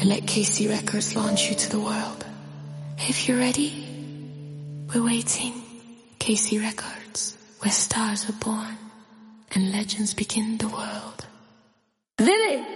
and let KC Records launch you to the world. If you're ready, we're waiting. KC Records, where stars are born and legends begin the world. Vivid!